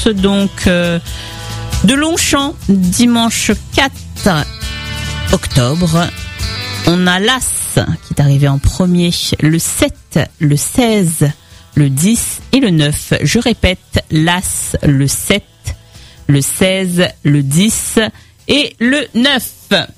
Donc de Longchamp, dimanche 4 octobre. On a l'As qui est arrivé en premier, le 7, le 16, le 10 et le 9. Je répète, l'As, le 7, le 16, le 10 et le 9.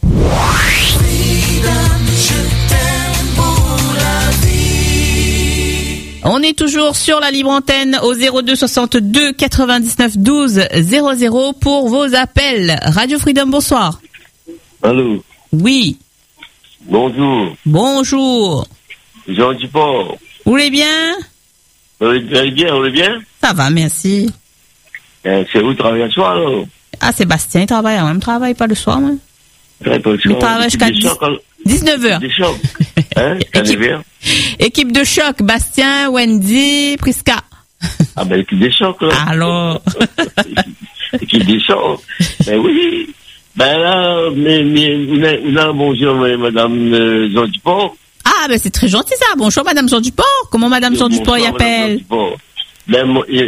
On est toujours sur la libre antenne au 02 62 99 12 00 pour vos appels. Radio Freedom, bonsoir. Allô. Oui. Bonjour. Bonjour. Jean Duport. Vous allez bien? Vous allez bien? Ça va, merci. C'est où travailler le soir, là? Ah, Sébastien, il travaille, moi, je ne travaille pas le soir, moi. Il travaille jusqu'à 19h. Des chocs. Hein? Équipe de choc, Bastien, Wendy, Prisca. Ah, ben, équipe des chocs, là. Alors. Équipe des chocs. Ben oui. Ben là, on a bonjour, madame Jean Duport. Ah, ben c'est très gentil ça. Bonjour, madame Jean Duport. Comment madame Jean Duport y appelle? Ben,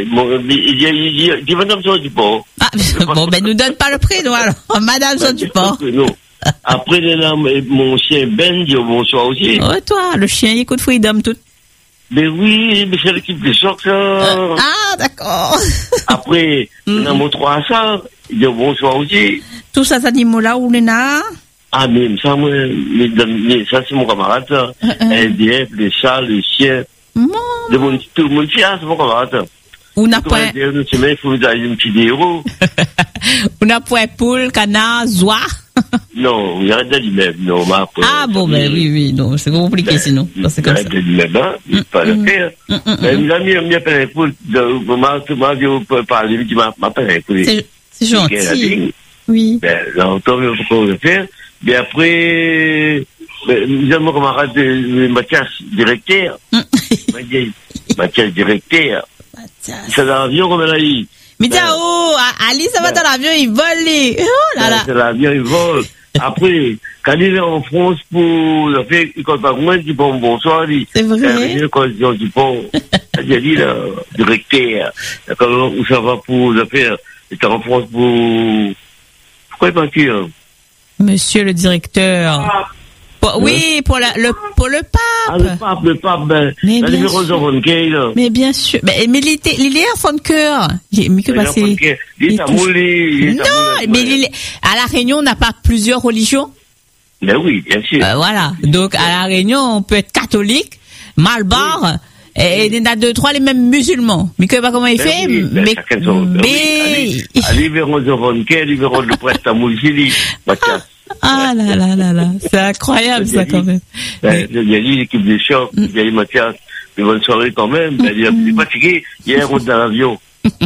il dit madame Jean Duport. Ah, bon, ben, nous donne pas le prénom, alors. Madame Jean Duport. Non. Après, mon chien Ben dit bonsoir aussi. Oh, toi, le chien, il écoute Freedom tout. Mais oui, mais c'est l'équipe de choc, ça. Ah, d'accord. Après, on a mon 300, il dit bonsoir aussi. Tous ces animaux-là, où on a? Ah, mais ça, moi, ça, c'est mon camarade, ça. LDF, les chats, les chiens. Tout le monde chien, c'est mon camarade, ça. On n'a pas. Il faut nous donner une petite héros. On n'a pas poule, canard, zoie. Non, il y a rien d'immeuble, non, ma après. Ah, bon, ben oui, non, c'est compliqué sinon. C'est comme ça. Il y a rien d'immeuble, hein, pas le faire. Mais mes amis, on m'appelle un poule, on peut parler, il m'appelle un poule. C'est gentil. Oui. Ben, longtemps, il faut le faire. Mais après, nous avons mon camarade Mathias, directeur. Mathias, directeur. C'est dans l'avion comme elle a dit. Mais tiens, Ali, ça va dans l'avion, il vole. Oh là là. C'est l'avion, il vole. Après, quand il est en France pour faire, il compte pas moi, il dit bonsoir, il dit. C'est vrai. Quand il dit bon, il a dit, là, directeur. D'accord, où ça va pour le faire? Il est en France pour, pourquoi il est parti, hein? Monsieur le directeur. Oui, pour le pape. Ah, le pape, ben, mais la numéro de là. Mais bien sûr. Mais il est en fond de cœur. Mais que passer. Non, mais à la Réunion, on n'a pas plusieurs religions. Ben oui, bien sûr. Voilà. Donc, à la Réunion, on peut être catholique, malbar, et il y en a 2, 3 les mêmes musulmans. Mais que pas comment il fait, mais. Allez, verrons le prêtre à Moulsili, Mathias. Ah là là là là, c'est incroyable ça quand même. Il y a l'équipe des chocs, il y a Mathias, mais bonne soirée quand même, il est fatigué, hier on est dans l'avion.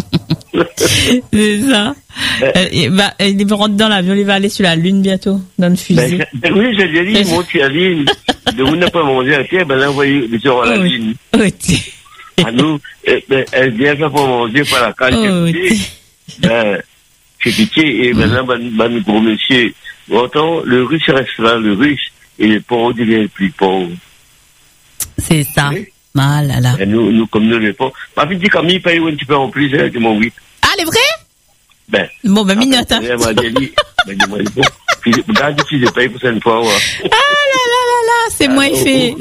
C'est ça. Il rentre dans l'avion, il va aller sur la Lune bientôt, dans le fusée. Oui, j'ai dit, il monte sur la Lune, on n'a pas mangé à terre, ben là, vous voyez, sur la Lune. À nous, elle vient pas pour manger par la canne, c'est pitié, et maintenant, ben, gros monsieur, autant, le russe reste là, le russe, et les pauvres deviennent plus pauvres. C'est ça. Oui. Ah là là. Et nous, comme nous, les pauvres. Ma petite Camille paye un petit peu en plus, hein, de mon 8. Ah, elle est vraie? Ben. Bon, ben, minute, hein. Regarde si je paye pour cette fois, ouais. Ah là là là là, c'est moins fait.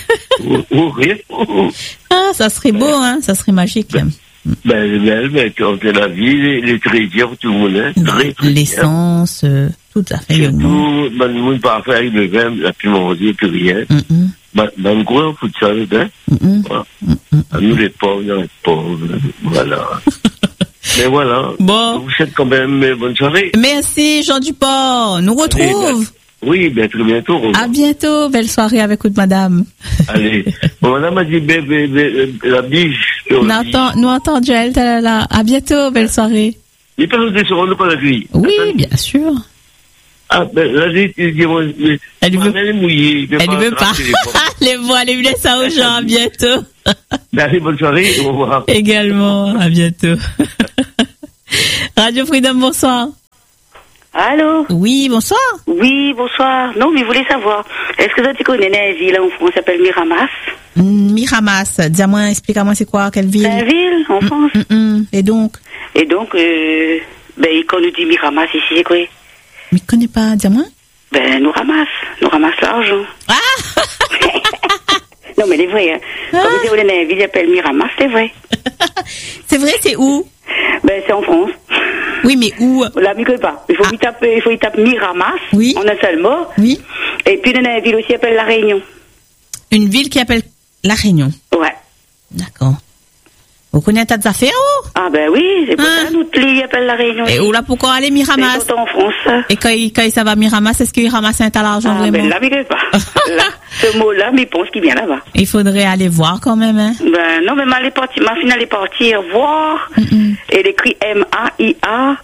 Ah, ça serait beau, hein, ça serait magique. Ben, quand la vie, les trésors, tout le monde, hein. L'essence, tout à fait. Surtout, le monde pas faire avec le vin, la plus manger, plus rien. Ben, gros, on fout ça, hein. Voilà. Nous, les pauvres, voilà. Mais voilà. Bon. Vous souhaite quand même bonne soirée. Merci, Jean Duport. Nous retrouve. Oui, bien, très bientôt. À bientôt. Belle soirée avec vous, madame. Allez. Bon, madame a dit, la biche. Nous entend Joël, talala. À bientôt. Belle soirée. Il peut nous descendre, nous pas la grille. Oui, bien sûr. Ah, ben, là, elle veut mouiller. Elle ne veut pas. Les voix, allez, laisse ça aux gens. À bientôt. Allez, bonne soirée. Au revoir. Également. À bientôt. Radio Freedom, bonsoir. Allô? Oui, bonsoir. Oui, bonsoir. Non, mais je voulais savoir, est-ce que tu connais une ville en France qui s'appelle Miramas? Miramas, dis-moi, explique-moi c'est quoi, quelle ville? C'est une ville en France. Et donc? Quand on nous dit Miramas ici, c'est quoi? Mais je connais pas, dis-moi. Nous ramasse l'argent. Ah! Non, mais c'est vrai, hein. Comme vous dites, une ville qui s'appelle Miramas, c'est vrai. C'est vrai, c'est où? C'est en France. Oui, mais où? Là, je ne pas. Il faut y taper Miramas, oui. En un seul mot. Oui. Et puis, il y a une ville aussi qui s'appelle La Réunion. Une ville qui s'appelle La Réunion? Ouais. D'accord. Vous connaissez tas affaires? Ah ben oui, c'est pour ça que notre pays appelle La Réunion. Et où là, pourquoi aller Miramas? C'est en France. Et quand ça va Miramas, est-ce qu'il ramasse un tas d'argent vraiment? Ben là, je ne pas. Là, ce mot-là, mais pense qu'il vient là-bas. Il faudrait aller voir quand même, hein? Non, mais ma fille allait partir voir. Elle écrit M-A-I-A-I-M-A-S-E.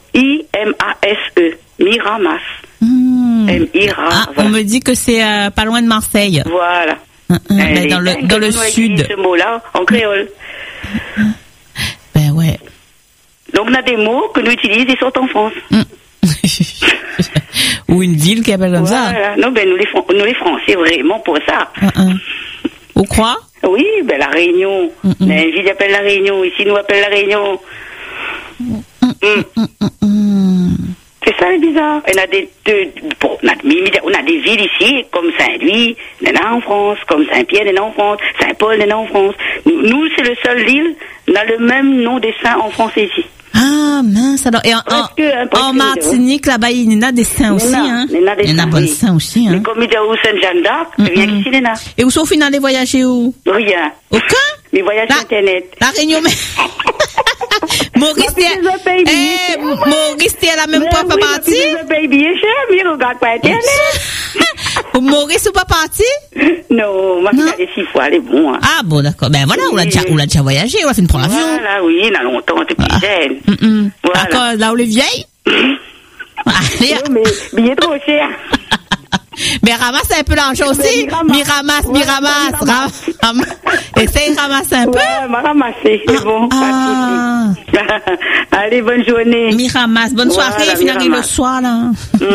Miramas. M-I-R-A. Ah, voilà. On me dit que c'est pas loin de Marseille. Voilà. Dans le sud. Ce mot-là, en créole. Ben ouais. Donc, on a des mots que nous utilisons et sont en France. Ou une ville qui appelle comme ça. Non, nous les Français, vraiment, pour ça. Vous croyez? Oui, La Réunion. Mais une ville qui appelle La Réunion. Ici, nous appelle La Réunion. C'est ça, c'est bizarre. On a des villes ici, comme Saint-Louis, il y en a en France, comme Saint-Pierre, il y en a en France, Saint-Paul, il y en a en France. Nous, c'est le seul île, on a le même nom des saints en France ici. Ah, mince, alors. Et en Martinique, là-bas, il y en a des saints aussi, hein? Il y en a des saints aussi, hein? Mais comme il y a où Sainte-Jeanne d'Arc, rien qu'ici, il y en a. Et où sont au final les voyager où? Rien. Aucun? Les voyages Internet. La Réunion, mais. Maurice, t'es à la même fois pas parti? Regarde pas Internet. Maurice ou pas parti? Non, ma fille a allé 6 fois, elle est bon. Hein. Ah bon, d'accord. Ben voilà, on a déjà voyagé, on a fait une première avion. Voilà, oui, il y a longtemps, t'es plus jeune. Voilà. D'accord, là où les vieilles? Allez. Non, mais il est trop cher. Mais ramasse un peu l'argent aussi. Miramas. Essaye de ramasser un peu. Ouais, m'a ramassé, c'est bon. Allez, bonne journée. Miramas, bonne soirée, finalement le soir, là.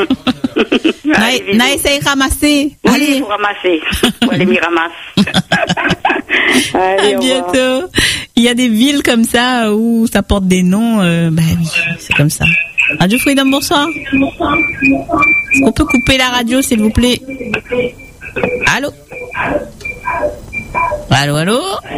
Essaye de ramasser. Oui, allez. Il faut ramasser. Faut aller Miramas. Allez, à bientôt. Il y a des villes comme ça où ça porte des noms. Ben oui, c'est comme ça. Radio Freedom, bonsoir. On peut couper la radio, s'il vous plaît. Allô? Allô?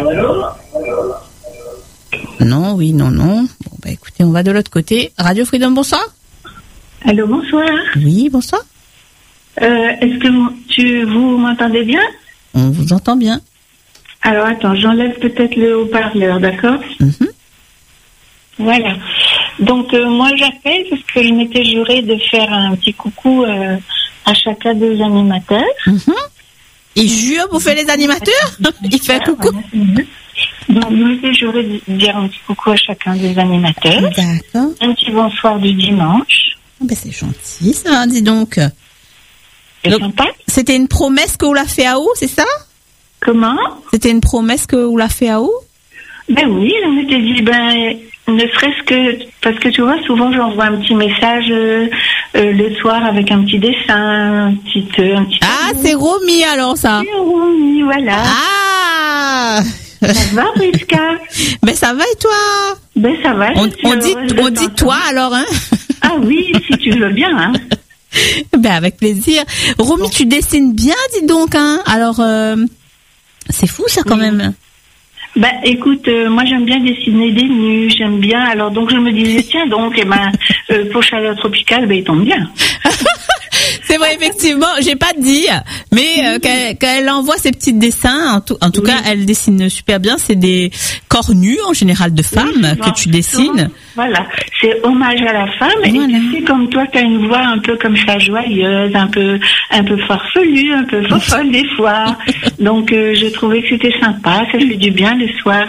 Non, oui, non. Bon, bah écoutez, on va de l'autre côté. Radio Freedom, bonsoir. Allô, bonsoir. Oui, bonsoir. Est-ce que vous m'entendez bien? On vous entend bien. Alors, attends, j'enlève peut-être le haut-parleur, d'accord? Voilà. Donc, moi, j'appelle parce que je m'étais juré de faire un petit coucou à chacun des animateurs. Il jure pour faire les animateurs? Il fait un coucou? Donc, je m'étais juré de dire un petit coucou à chacun des animateurs. D'accord. Un petit bonsoir du dimanche. Ben, c'est gentil, ça, dis donc. C'est sympa. C'était une promesse que vous l'a fait à où, c'est ça? Comment? C'était une promesse que vous l'a fait à où? Ben oui, je m'étais dit, ne serait-ce que, parce que tu vois, souvent j'envoie un petit message le soir avec un petit dessin, un petit Ah, c'est Romy alors ça. C'est Romy, voilà. Ah. Ça va, Prisca? Ben ça va et toi? Ben ça va. On dit toi alors, hein? Ah oui, si tu veux bien, hein. Ben avec plaisir. Romy, tu dessines bien, dis donc, hein? Alors, c'est fou ça quand même. Ben, écoute, moi j'aime bien dessiner des nus, j'aime bien. Alors donc je me disais tiens donc, pour Chaleur Tropicale, il tombe bien. C'est vrai, effectivement, j'ai pas dit, mais quand elle envoie ses petits dessins, en tout cas, elle dessine super bien. C'est des corps nus en général de femmes que tu dessines. Voilà, c'est hommage à la femme. Voilà. Et tu sais, comme toi, tu as une voix un peu comme ça, joyeuse, un peu farfelue, un peu fofolle des fois. Donc, je trouvais que c'était sympa, ça fait du bien le soir.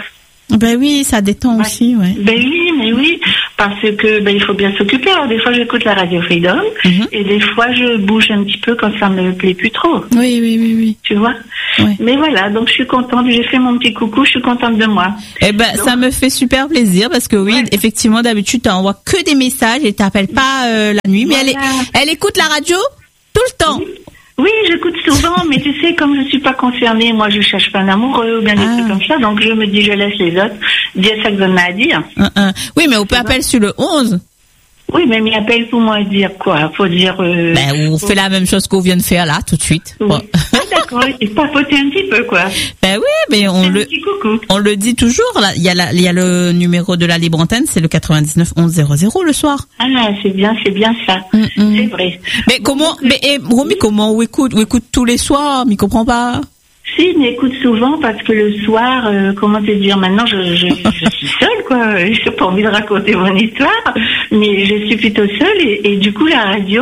Ben oui, ça détend aussi, ouais. Ben oui, parce que il faut bien s'occuper. Alors des fois j'écoute la Radio Freedom et des fois je bouge un petit peu quand ça me plaît plus trop. Oui. Tu vois. Oui. Mais voilà, donc je suis contente. J'ai fait mon petit coucou, je suis contente de moi. Eh ben donc, ça me fait super plaisir parce que effectivement d'habitude tu envoies que des messages et t'appelles pas la nuit, mais elle écoute la radio tout le temps. Oui, j'écoute souvent, mais tu sais, comme je suis pas concernée, moi je cherche pas un amoureux ou bien des trucs comme ça, donc je me dis je laisse les autres dire ça que j'en ai à dire. Oui, mais on peut appeler sur le 11. Oui, mais m'y appelle pour moi dire quoi? Faut dire... on fait la même chose qu'on vient de faire là, tout de suite. Oui. Bon. Ah d'accord, et papoter un petit peu quoi. Ben oui, mais on le dit toujours, là. Il y a le numéro de la libre antenne, c'est le 99 11 00 le soir. Ah, c'est bien ça. C'est vrai. Mais Romy, comment on écoute tous les soirs, m'y comprends pas? Si, mais écoute souvent parce que le soir, comment te dire, maintenant je suis seule quoi, j'ai pas envie de raconter mon histoire, mais je suis plutôt seule et du coup la radio,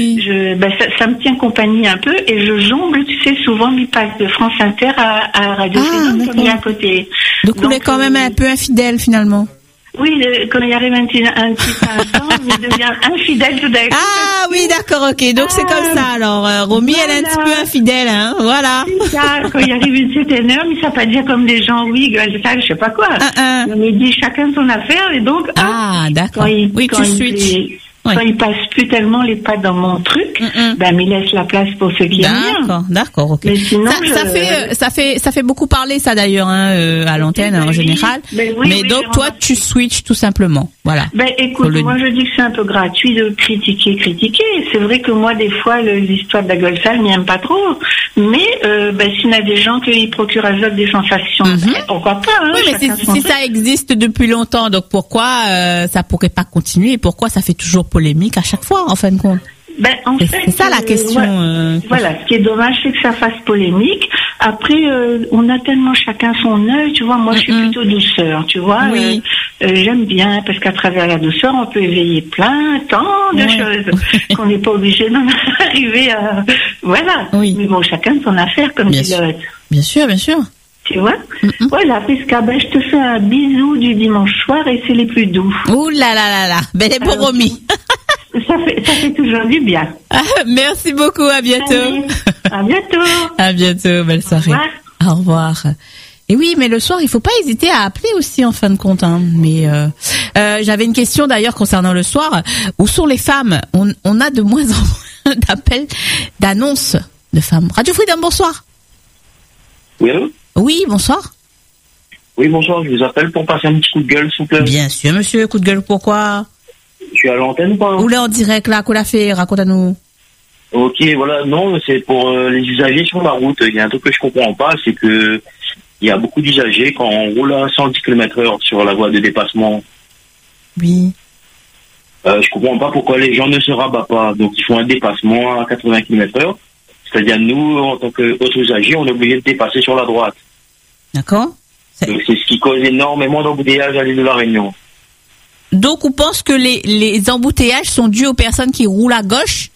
ça me tient compagnie un peu et je jongle, tu sais, souvent mes passes de France Inter à Radio Freedom comme il est à côté. Donc on est quand même un peu infidèle finalement. Oui, quand il arrive un petit instant, il devient infidèle tout d'un coup. Ah oui, d'accord, ok. Donc c'est comme ça. Alors, Romy, elle est un petit peu infidèle, hein. Voilà. C'est ça. Quand il arrive une certaine heure, mais ça pas dire comme des gens, ça, je sais pas quoi. On me dit chacun son affaire et donc. D'accord. Tu switches. Quand il passe plus tellement les pas dans mon truc, il laisse la place pour ceux qui aiment bien. D'accord, ok. Mais sinon, ça fait beaucoup parler ça d'ailleurs à l'antenne en général. Mais donc toi tu switches tout simplement, voilà. Écoute, moi je dis que c'est un peu gratuit de critiquer. C'est vrai que moi des fois l'histoire de la gueule sale m'y aime pas trop, mais s'il y a des gens qui procurent à eux des sensations, pourquoi pas. Hein, oui, mais si ça existe depuis longtemps, donc pourquoi ça pourrait pas continuer? Pourquoi ça fait toujours polémique à chaque fois en fin de compte? C'est ça la question. Voilà, ce qui est dommage, c'est que ça fasse polémique. Après, on a tellement chacun son œil, tu vois. Moi, je suis plutôt douceur, tu vois. Oui. J'aime bien parce qu'à travers la douceur, on peut éveiller tant de choses qu'on n'est pas obligé d'en arriver à... Voilà. Oui. Mais bon, chacun son affaire, comme dit l'autre. Bien sûr. Tu vois. Voilà, Prisca, je te fais un bisou du dimanche soir et c'est les plus doux. Ouh là là. Belle et pour Romy. Ça fait toujours du bien. Merci beaucoup, à bientôt. Allez, à bientôt. À bientôt, belle soirée. Au revoir. Et oui, mais le soir, il faut pas hésiter à appeler aussi en fin de compte. Hein. Mais j'avais une question d'ailleurs concernant le soir. Où sont les femmes? On a de moins en moins d'appels, d'annonces de femmes. Radio Freedom, bonsoir. Oui, allô? Oui, bonsoir. Oui, bonsoir, je vous appelle pour passer un petit coup de gueule, s'il vous plaît. Bien sûr, monsieur, coup de gueule, pourquoi? Je suis à l'antenne ou pas? Ou là en direct, là, qu'on l'a fait, raconte-nous. Ok, voilà, non, c'est pour les usagers sur la route. Il y a un truc que je comprends pas, c'est que il y a beaucoup d'usagers quand on roule à 110 km/h sur la voie de dépassement. Oui. Je comprends pas pourquoi les gens ne se rabattent pas. Donc ils font un dépassement à 80 km/h. C'est-à-dire nous, en tant qu'autres usagers, on est obligé de dépasser sur la droite. D'accord. Donc c'est ce qui cause énormément d'embouteillages à l'île de la Réunion. Donc on pense que les embouteillages sont dus aux personnes qui roulent à gauche?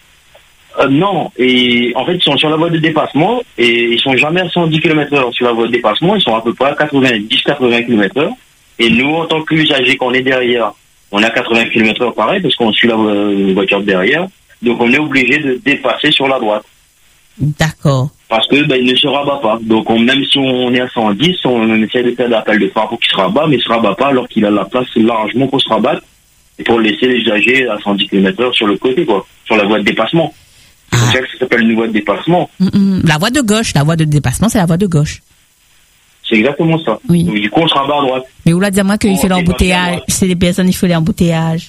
Non, et en fait ils sont sur la voie de dépassement et ils sont jamais à 110 km/h sur la voie de dépassement, ils sont à peu près à 90-80 km/h. Et nous, en tant qu'usagers, quand on est derrière, on est à 80 km/h pareil parce qu'on suit la voiture de derrière, donc on est obligé de dépasser sur la droite. D'accord. Parce que il ne se rabat pas. Donc même si on est à 110, on essaie de faire l'appel de phare pour qu'il se rabat, mais il se rabat pas alors qu'il a la place largement pour se rabattre et pour laisser les usagers à 110 km/h sur le côté, quoi, sur la voie de dépassement. C'est pour ça que ça s'appelle une voie de dépassement. La voie de gauche, la voie de dépassement, c'est la voie de gauche. C'est exactement ça. Oui. Donc, du coup, on se rabat à droite. Mais où là, dis-moi qu'il fait l'embouteillage. C'est des personnes qui font l'embouteillage.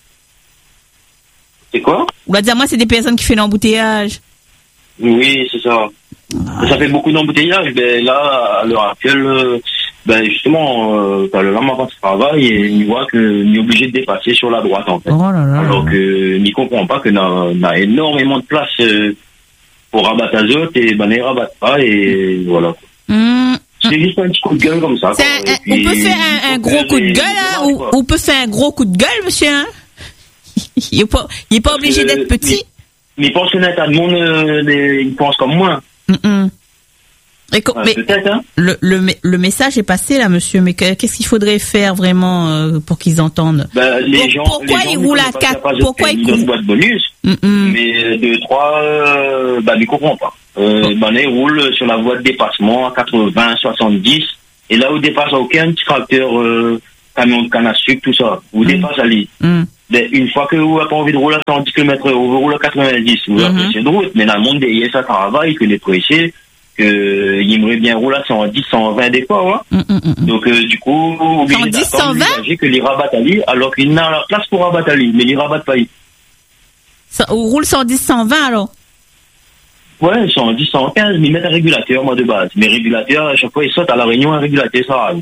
C'est quoi? Ou là, dis-moi, c'est des personnes qui font l'embouteillage. Oui, c'est ça. Ça fait beaucoup d'embouteillages. Là, à l'heure actuelle, justement, le lendemain de travail et il voit qu'il est obligé de dépasser sur la droite, en fait. Oh là là. Alors qu'il ne comprend pas qu'on a énormément de place pour rabattre à autres et ne rabattent pas et voilà. C'est juste un petit coup de gueule comme ça. On peut faire un gros coup de gueule, hein, on peut faire un gros coup de gueule, monsieur. Hein. Il est pas obligé d'être petit. Mais il pense que tout le monde, il pense comme moi. Mais peut-être, hein. Le message est passé là, monsieur, mais qu'est-ce qu'il faudrait faire vraiment pour qu'ils entendent? Pourquoi ils roulent à 4? Pourquoi ils roulent boîte bonus? Mais 2-3, ne comprends pas. Ils roulent sur la voie de dépassement à 80, 70, et là où dépasse aucun petit tracteur, camion de canne à sucre, tout ça, vous dépasse à l'île. Une fois que vous n'avez pas envie de rouler à 110 km/h, vous roulez à 90, vous avez pressé de route, mais dans le monde derrière ça travaille, que les pressés, il aimerait bien rouler à 110, 120 des fois, ouais. Donc, du coup, obligé d'attendre que les rabattent à l'île, alors qu'il n'a la place pour rabattre à l'île, mais les rabattent pas à l'île. On roule 110, 120 alors? Ouais, 110, 115, mais ils mettent un régulateur, moi, de base. Mais régulateur, à chaque fois, ils sautent à la Réunion, un régulateur, ça arrive.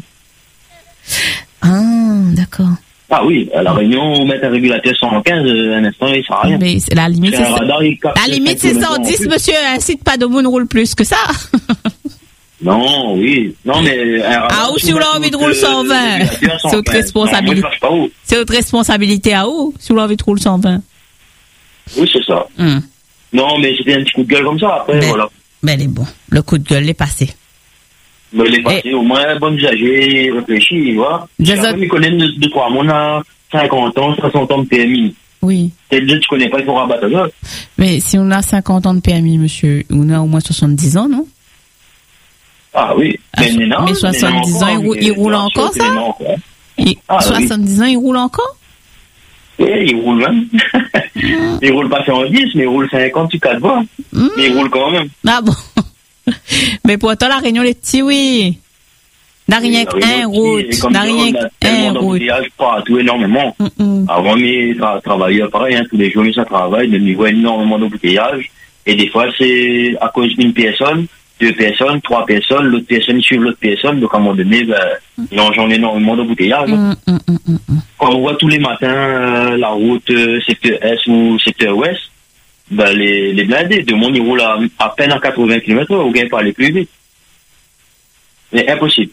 Ah, d'accord. Ah oui, à la Réunion, on met un régulateur 115, un instant, il sert à rien. Mais la limite, c'est 110, monsieur, incite pas de monde roule plus que ça. Non, oui. Non, mais... ou si vous avez envie de rouler 120, c'est votre responsabilité. C'est votre responsabilité à où, si vous avez envie de rouler 120. Oui, c'est ça. Non, mais c'était un petit coup de gueule comme ça, après, voilà. Mais il est bon. Le coup de gueule l'est passé. Mais il est passé, au moins, bon usager, réfléchi, voilà. Je connais 2-3 mois, on a 50 ans, 60 ans de PMI. Oui. Tu connais pas, il faut rabattre ça. Mais si on a 50 ans de PMI, monsieur, on a au moins 70 ans, non? Ah oui. Mais 70 ans, il roule encore, ça? 70 ans, il roule encore? Oui, il roule même. Il roule pas 110, mais il roule 50 sur 4 voies. Mais il roule quand même. Ah bon? Mais pourtant, la Réunion, les petits, oui. N'a rien qu'un route. N'a rien qu'un route. Partout, énormément. Avant, mais travailler pareil, tous les jours, ça travaille, de niveau énormément d'embouteillage. Et des fois, c'est à cause d'une personne, 2 personnes, 3 personnes, l'autre personne suit l'autre personne. Donc, à un moment donné, il engendre énormément d'embouteillage. Quand on voit tous les matins la route secteur Est ou secteur Ouest, les blindés, de monde, ils roulent à peine à 80 km/h, ou bien pas aller plus vite. Mais impossible.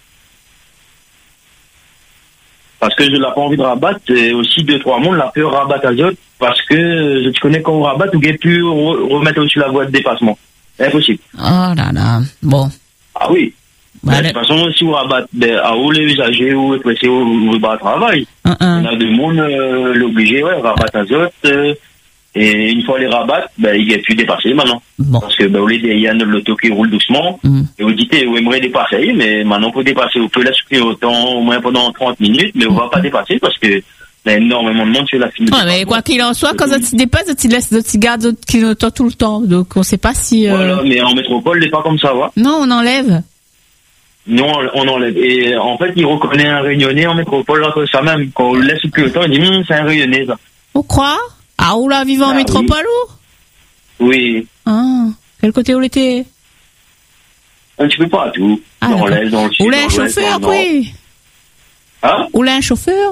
Parce que je n'ai pas envie de rabattre, et aussi 2-3 mondes, la peur rabattre à eux, parce que tu connais quand on rabatte, ou bien plus remettre au-dessus la voie de dépassement. Impossible. Oh là là, bon. Ah oui. De toute façon, si vous rabattez à où les usagers ou les pressés ou le bas de travail, il y a des monde l'obligé, rabattre à eux, et une fois les rabattre, il n'y a plus dépassé maintenant. Bon. Parce que il y a l'auto qui roule doucement, et vous dites, vous aimeriez dépasser, mais maintenant pour dépasser, vous pouvez la supprimer autant, au moins pendant 30 minutes, mais on ne va pas dépasser parce que il y a énormément de monde sur la file. Mais quoi qu'il en soit, quand tu dépasses, tu laisses, tu gardes clignotant tout le temps. Donc on ne sait pas si. Voilà, mais en métropole, c'est pas comme ça, va. Non, on enlève. Non, on enlève. Et en fait, il reconnaît un Réunionnais en métropole, là, ça même. Quand on le laisse plus autant, il dit, c'est un Réunionnais, ça. On croit? Ah, ou là, vivant en métropole, ou? Oui. Ah, quel côté où l'était? Un petit peu partout. Dans l'Est, dans le Sud. Ou là, un chauffeur, oui. Hein? Ou là, un chauffeur?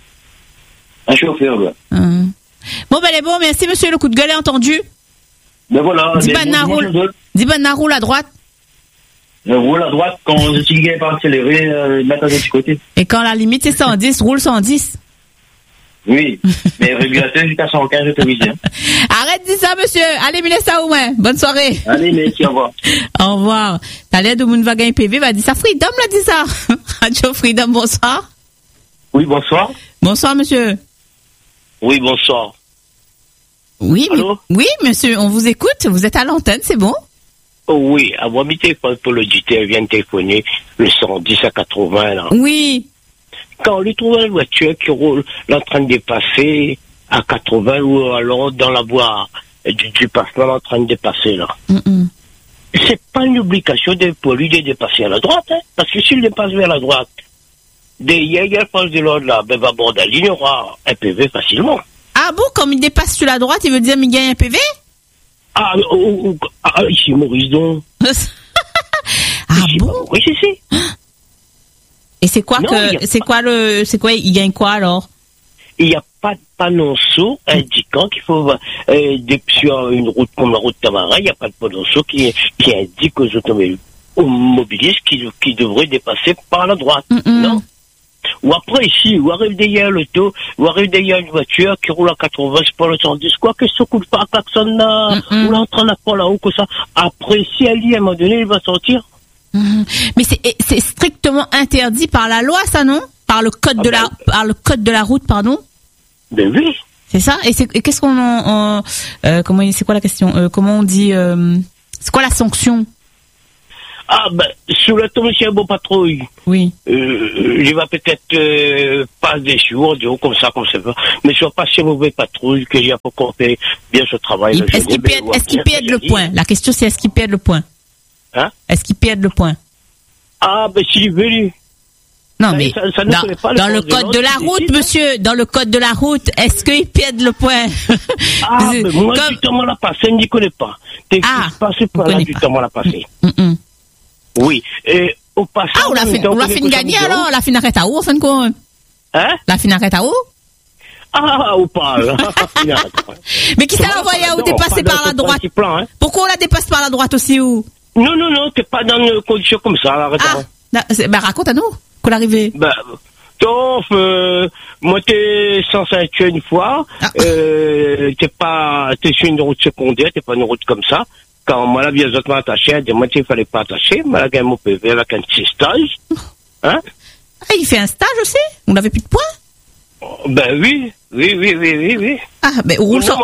Un chauffeur, ouais. Bon, les bons, merci, monsieur, le coup de gueule est entendu. Voilà. Diban roule à droite. Roule à droite, quand je suis pas accéléré, mettre à l'autre côté. Et quand la limite c'est 110, roule 110. Oui, mais régulateur jusqu'à 115 autorisé. Arrête de dire ça, monsieur. Allez, mille ça au moins. Bonne soirée. Allez, merci, au revoir. Au revoir. T'as l'air de mon wagon PV, va dire ça. Freedom l'a dit ça. Radio Freedom, bonsoir. Oui, bonsoir. Bonsoir, monsieur. Oui, bonsoir. Oui, oui, monsieur, on vous écoute. Vous êtes à l'antenne, c'est bon? Oh oui, à moi, pour l'auditeur vient de téléphoner le 110 à 80, là. Oui. Quand on lui trouve une voiture qui roule en train de dépasser à 80 ou alors dans la voie du passement en train de dépasser, là. C'est pas une obligation pour lui de dépasser à la droite, hein, parce que s'il dépasse vers la droite, derrière, il y a le face de l'ordre là, va aborder la ligne, il aura un PV facilement. Ah bon, comme il dépasse sur la droite, il veut dire qu'il gagne un PV? Ici, Maurice, donc. Bon? Oui, c'est. Et c'est quoi il gagne quoi alors? Il n'y a pas de panonceau indiquant qu'il faut, sur une route comme la route Tamara, il n'y a pas de panonceau qui indique aux automobilistes qui devraient dépasser par la droite. Non. Ou après, ici, ou arrive derrière l'auto, ou arrive derrière une voiture qui roule à 80, c'est pas le 110, quoi, qu'est-ce que ça coule pas à klaxon là, ou là, en train d'apprendre là-haut, que ça. Après, si elle y, à un moment donné, il va sortir. Mais c'est strictement interdit par la loi, ça, non? Par le code par le code de la route, pardon? Ben oui. C'est ça? Et qu'est-ce qu'on c'est quoi la question? Comment on dit, c'est quoi la sanction? Ah, ben, sous la tombe, bon patrouille. Oui. Il va peut-être pas des jours, comme ça, comme ça. Mais je ne vais pas si mauvais patrouille que j'ai pas compté bien ce travail. Est-ce qu'ils perdent le point? La question, c'est est-ce qu'ils perdent le point? Hein? Est-ce qu'ils perdent le point? Ah, ben, s'il veut, lui. Non, mais dans le code de la route, monsieur, dans le code de la route, est-ce qu'ils perdent le point? Ah, mais moi, du temps, la passé, je n'y connais pas. Passé par là, du temps, la passé. Oui. Et au passage. Ah, on l'a fait gagner alors? La fin arrête à où, en fin de compte? Hein? La fin arrête à où? Ah, ou pas, là. Mais qui t'a envoyé à où t'es passé par la droite? Pourquoi on la dépasse par la droite aussi, ou? Non, t'es pas dans une condition comme ça, arrête. Ben, raconte à nous, qu'on l'arrivée. Ben, sauf, moi, t'es sans ceinture une fois, t'es sur une route secondaire, t'es pas une route comme ça. Quand moi, la vieille autres m'a attaché, elle dit, moi, il fallait pas attacher, moi, la gagne mon PV avec un petit stage. Hein? Ah, il fait un stage aussi? On n'avait plus de points? Ben oui. Ah, mais où ça?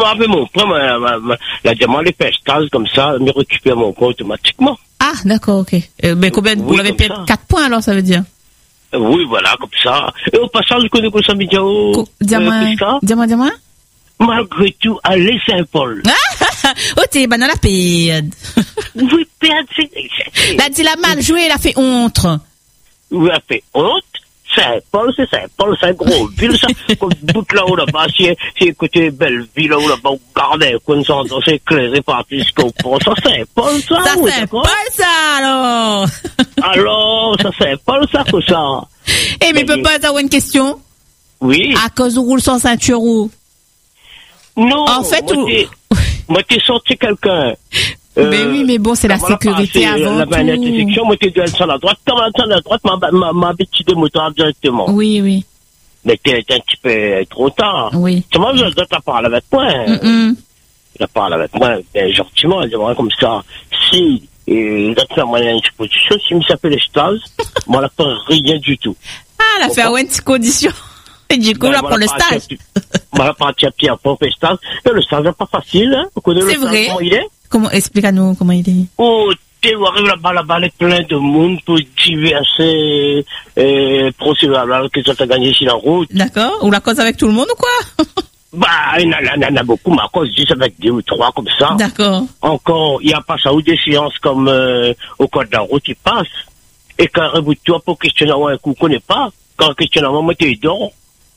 La diamant, les fait un stage comme ça, me récupère mon compte automatiquement. Ah, d'accord, ok. Mais combien, vous l'avez payé 4 points alors, ça veut dire? Oui, voilà, comme ça. Et au passage, je connais quoi ça, Midiao? Dis-moi. Malgré tout, allez Saint-Paul. Oh, t'es dans la période. Oui, période, elle a mal joué, elle a fait honte. Oui, elle a fait honte. Saint-Paul, c'est une grosse ville, ça. Comme bout là-haut, là-bas, c'est côté Belleville, là-haut, là-bas, au Gardin, comme ça, c'est éclairé par tout ce qu'on pense. Ça, Saint-Paul, ça. Ça, oui, Saint-Paul, ça, alors. Alors, ça, Saint-Paul, ça, que ça. Eh, mais peut pas avoir une question? Oui. À cause où roule sans ceinture ou? Non. En fait, moi, t'es sorti quelqu'un. Mais oui, mais bon, c'est la sécurité avant la tout. La intersection, moi, t'es sur la droite. Quand on est à la droite, m'a petit de moteur directement. Oui. Mais t'es un petit peu trop tard. Oui. Tu vois, je dois parler avec moi. Je parle avec moi, ben, gentiment, j'aimerais comme ça. Si, il a fait une exposition, si il s'appelle les stages, moi, là, pas rien du tout. Ah, elle a fait une petite condition. Et du coup, là, pour le stage. Moi, parti à Pierre pour le stage. Et le stage n'est pas facile, hein. C'est vrai. Comment il est? Explique-nous comment il est. Oh, tu arrives là-bas, il y a plein de monde pour diverser, procédures que ça t'a gagné sur la route. D'accord. Ou la cause avec tout le monde ou quoi? Bah, il y en a beaucoup, mais à cause juste avec 2 ou 3 comme ça. D'accord. Encore, il n'y a pas ça ou des séances comme, au code de la route, il passe. Et quand arrive toi pour questionner un coup qu'on connaît pas, quand questionner un moment, tu es dehors.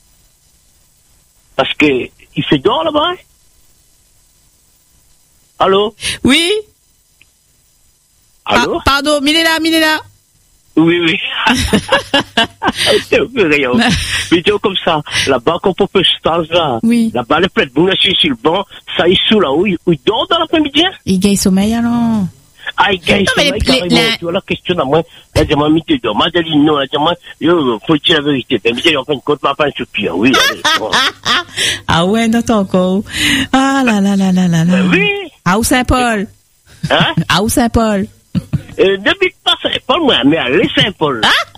Parce que, il fait dehors là-bas, hein? Allô? Oui? Allô? Ah, pardon, Milela. Oui. C'est rien. Vidéo comme ça. Là-bas, quand on peut se stage là. Oui. Là-bas, le plat de boule, sur le banc, ça, il sous là-haut, il dort dans l'après-midi. Il gagne sommeil alors. Ah, il gagne sommeil carrément. Tu vois la question à moi. Elle dit, moi, tu dors. Madeleine, non, elle dit, moi, faut dire la vérité. Mais il en fin de compte, ma femme soupire. Oui, allez. Ah ouais, non, encore. Ah là. Oui. À où Saint-Paul? Hein? À où Saint-Paul? N'habite pas Saint-Paul, moi, mais allez Saint-Paul.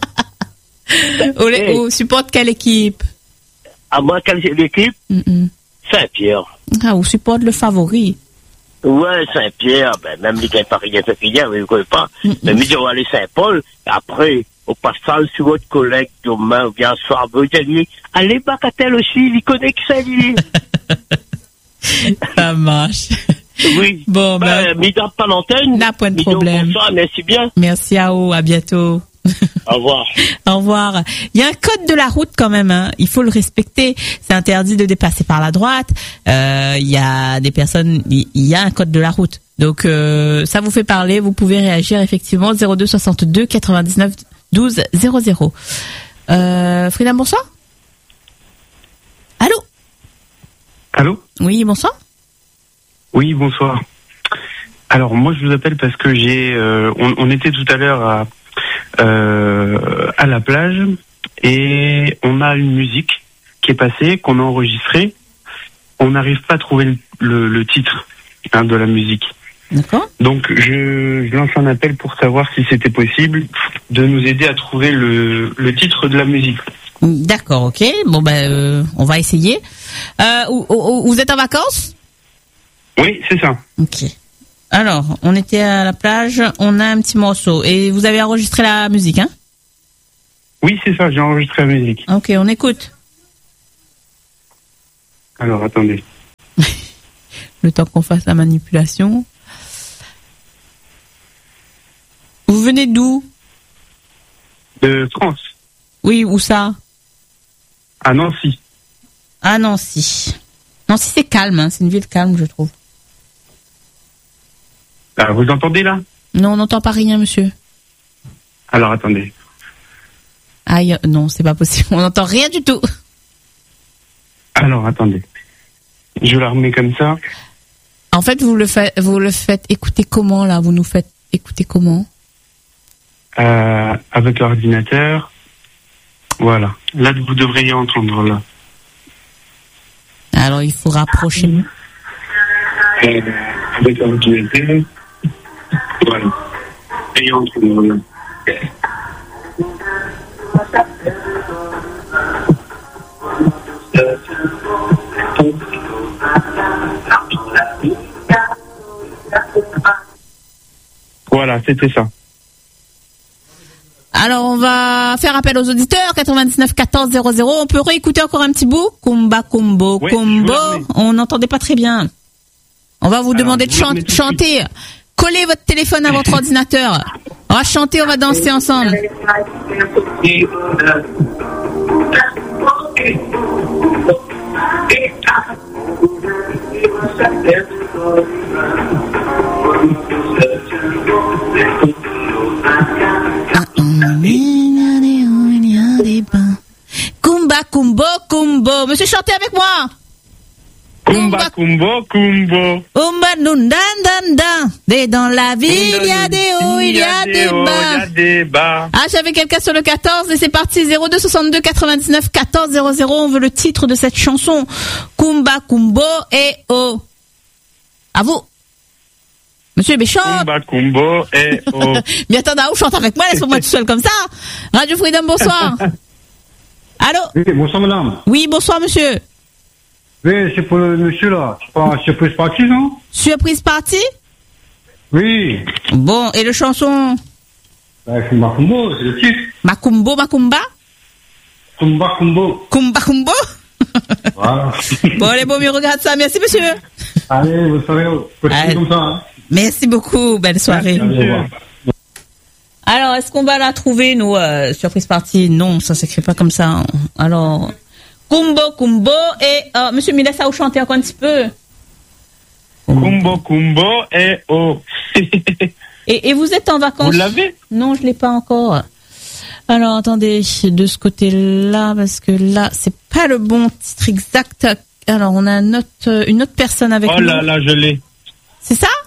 Ou supporte quelle équipe? À moi, quelle équipe? Saint-Pierre. Ah, ou supporte le favori? Ouais, Saint-Pierre, ben, même les gains Paris, vous ne connaissez pas. Mais nous allons aller Saint-Paul, et après, au passage, sur votre collègue, demain, ou bien ce soir, vous allez, allez Bacatel aussi, il connaît que ça, lui. Ça marche. Oui. Bon, ben. Mis dans pas l'antenne. N'a pas de problème. Bonsoir, merci bien. Merci à vous, à bientôt. Au revoir. Au revoir. Il y a un code de la route quand même, hein. Il faut le respecter. C'est interdit de dépasser par la droite. Il y a des personnes, il y a un code de la route. Donc ça vous fait parler, vous pouvez réagir effectivement 02 62 99 12 00. Frida, bonsoir. Allô? Allô? Oui, bonsoir. Oui, bonsoir. Alors moi je vous appelle parce que on était tout à l'heure à la plage et on a une musique qui est passée, qu'on a enregistrée. On n'arrive pas à trouver le titre de la musique. D'accord. Donc je lance un appel pour savoir si c'était possible de nous aider à trouver le titre de la musique. D'accord, ok. Bon on va essayer. Vous êtes en vacances? Oui, c'est ça. Ok. Alors, on était à la plage, on a un petit morceau. Et vous avez enregistré la musique, hein? Oui, c'est ça, j'ai enregistré la musique. Ok, on écoute. Alors, attendez. Le temps qu'on fasse la manipulation. Vous venez d'où? De France. Oui, où ça? À Nancy. À Nancy. Nancy, c'est calme, hein, c'est une ville calme, je trouve. Ah, vous entendez là? Non, on n'entend pas rien, monsieur. Alors, attendez. Aïe, non, c'est pas possible, on n'entend rien du tout. Alors, attendez. Je la remets comme ça. En fait, vous le faites écouter comment, là? Vous nous faites écouter comment? Avec l'ordinateur. Voilà. Là, vous devriez entendre, là. Alors, il faut rapprocher. Avec l'ordinateur. Voilà. Et entendre, là. Voilà, c'était ça. Alors, on va faire appel aux auditeurs. 99 14 00. On peut réécouter encore un petit bout. Kumba, kumbo, ouais, kumbo. On n'entendait pas très bien. On va vous demander de chanter. Collez votre téléphone à votre ordinateur. On va chanter, on va danser ensemble. Kumba, kumbo, kumbo. Monsieur, chantez avec moi. Kumba, kumbo, kumbo. Umba, nundandanda. Dans la ville, il y a des hauts, il y a des bas. Ah, j'avais quelqu'un sur le 14 et c'est parti. 02 62 99 14 00. On veut le titre de cette chanson. Kumba, kumbo et oh. À vous. Monsieur Béchant. Kumba, kumbo et oh. Mais attendez, où chante avec moi, laisse-moi tout seul comme ça. Radio Freedom, bonsoir. Allô? Oui, bonsoir madame. Oui, bonsoir monsieur. Oui, c'est pour le monsieur là. C'est pas surprise party, non? Surprise party? Oui. Bon, et le chanson? C'est Macumbo, c'est le titre. Macumbo, Macumba? Kumba Kumbo. Kumba Kumbo? Voilà. Bon, allez, bon, mieux regarde ça. Merci monsieur. Allez, bonne soirée. Continuez comme ça. Hein. Merci beaucoup, belle soirée. Allez, alors, est-ce qu'on va la trouver, nous, surprise party? Non, ça s'écrit pas comme ça. Alors, Kumbo, Kumbo et... monsieur Milessa, vous chantez encore un petit peu? Kumbo, Kumbo et oh. et vous êtes en vacances? Vous l'avez? Non, je l'ai pas encore. Alors, attendez, de ce côté-là, parce que là, c'est pas le bon titre exact. Alors, on a une autre personne avec nous. Oh là là, je l'ai. C'est ça?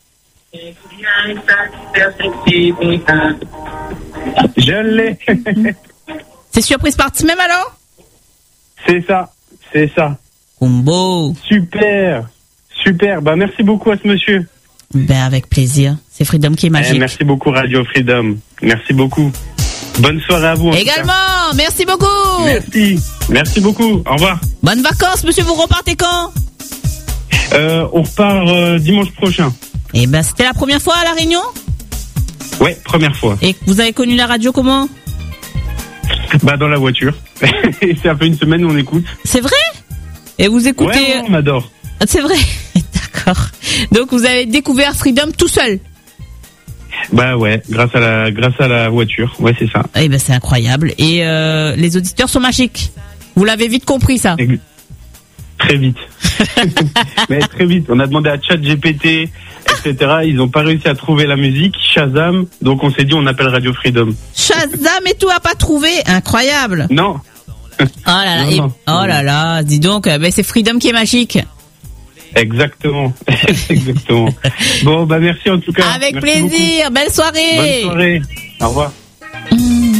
Je l'ai. C'est surprise party même alors? C'est ça. Kumbo. Super. Bah, merci beaucoup à ce monsieur. Ben, avec plaisir. C'est Freedom qui est magique. Merci beaucoup, Radio Freedom. Merci beaucoup. Bonne soirée à vous. Également. Merci beaucoup. Merci beaucoup. Au revoir. Bonnes vacances, monsieur. Vous repartez quand? On repart dimanche prochain. Eh ben, c'était la première fois à La Réunion? Ouais, première fois. Et vous avez connu la radio comment? Bah, dans la voiture. Et ça fait une semaine on écoute. C'est vrai? Et vous écoutez... Ouais, on m'adore. C'est vrai? D'accord. Donc, vous avez découvert Freedom tout seul? Bah ouais, grâce à la voiture. Ouais, c'est ça. Eh ben, c'est incroyable. Et les auditeurs sont magiques. Vous l'avez vite compris, ça? Très vite. Mais très vite. On a demandé à ChatGPT, etc. Ils n'ont pas réussi à trouver la musique. Shazam. Donc on s'est dit on appelle Radio Freedom. Shazam et tout a pas trouvé. Incroyable. Non. Oh là là. Non. Oh là là. Dis donc, ben c'est Freedom qui est magique. Exactement. Exactement. Bon, bah merci en tout cas. Avec merci plaisir. Beaucoup. Belle soirée. Bonne soirée. Au revoir.